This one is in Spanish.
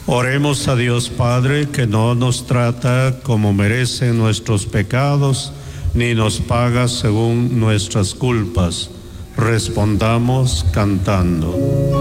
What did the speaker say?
Oremos a Dios Padre, que no nos trata como merecen nuestros pecados, ni nos paga según nuestras culpas. Respondamos cantando.